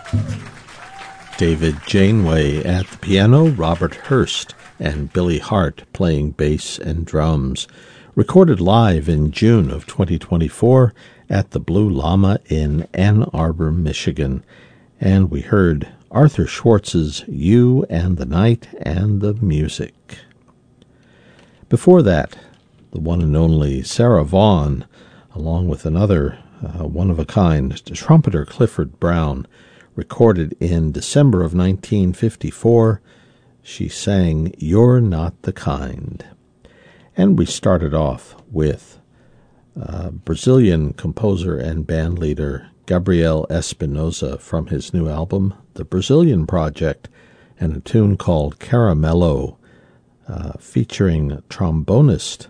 David Janeway at the piano, Robert Hurst and Billy Hart playing bass and drums. Recorded live in June of 2024 at the Blue Llama in Ann Arbor, Michigan. And we heard Arthur Schwartz's You and the Night and the Music. Before that, the one and only Sarah Vaughan, along with another one-of-a-kind trumpeter Clifford Brown, recorded in December of 1954, she sang You're Not the Kind. And we started off with Brazilian composer and bandleader Gabriel Espinosa from his new album, The Brazilian Project, and a tune called Caramelo, featuring trombonist,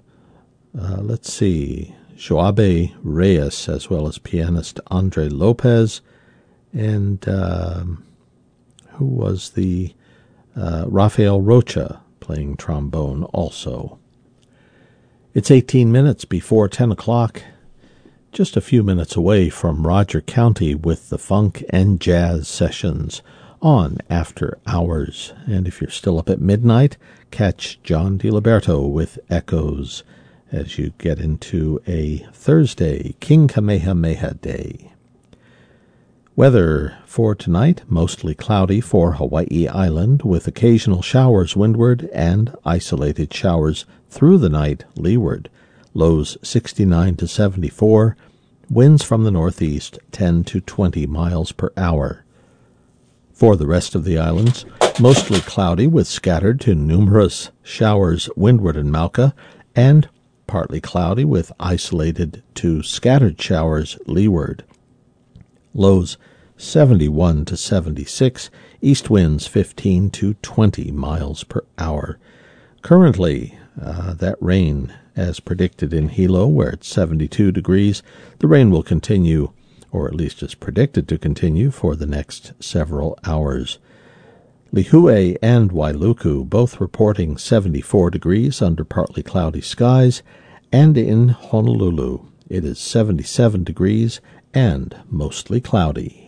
Joabe Reyes, as well as pianist Andre Lopez, and who was the Rafael Rocha playing trombone also. It's 18 minutes before 10 o'clock, just a few minutes away from Roger County with the Funk and Jazz Sessions on After Hours. And if you're still up at midnight, catch John DiLiberto with Echoes as you get into a Thursday, King Kamehameha Day. Weather for tonight, mostly cloudy for Hawaii Island with occasional showers windward and isolated showers through the night leeward. Lows 69 to 74, winds from the northeast 10 to 20 miles per hour. For the rest of the islands, mostly cloudy with scattered to numerous showers windward in Mauka, and partly cloudy with isolated to scattered showers leeward. Lows 71 to 76, east winds 15 to 20 miles per hour. Currently, that rain, as predicted in Hilo, where it's 72 degrees, the rain will continue, or at least is predicted to continue, for the next several hours. Lihue and Wailuku both reporting 74 degrees under partly cloudy skies, and in Honolulu it is 77 degrees and mostly cloudy.